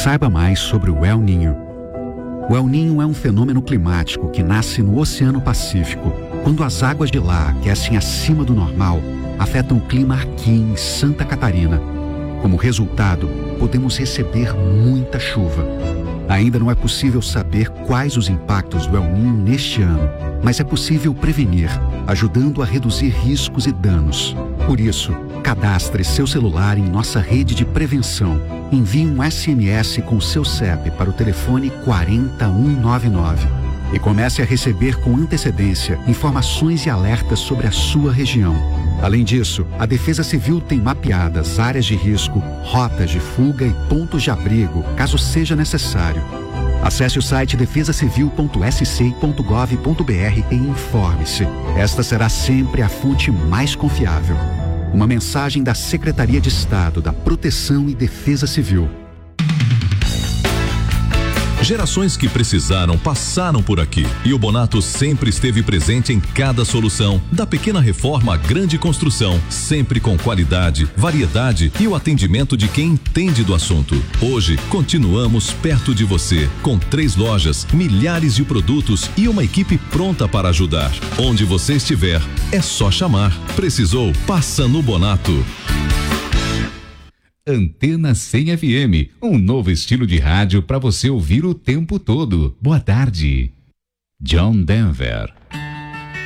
Saiba mais sobre o El Niño. O El Niño é um fenômeno climático que nasce no Oceano Pacífico, quando as águas de lá aquecem acima do normal, afetam o clima aqui em Santa Catarina. Como resultado, podemos receber muita chuva. Ainda não é possível saber quais os impactos do El Niño neste ano, mas é possível prevenir, ajudando a reduzir riscos e danos. Por isso, cadastre seu celular em nossa rede de prevenção. Envie um SMS com seu CEP para o telefone 40199 e comece a receber com antecedência informações e alertas sobre a sua região. Além disso, a Defesa Civil tem mapeadas áreas de risco, rotas de fuga e pontos de abrigo, caso seja necessário. Acesse o site defesacivil.sc.gov.br e informe-se. Esta será sempre a fonte mais confiável. Uma mensagem da Secretaria de Estado da Proteção e Defesa Civil. Gerações que precisaram passaram por aqui e o Bonato sempre esteve presente em cada solução, da pequena reforma à grande construção, sempre com qualidade, variedade e o atendimento de quem entende do assunto. Hoje, continuamos perto de você, com 3 lojas, milhares de produtos e uma equipe pronta para ajudar. Onde você estiver, é só chamar. Precisou? Passa no Bonato. Antena 100 FM, um novo estilo de rádio para você ouvir o tempo todo. Boa tarde. John Denver.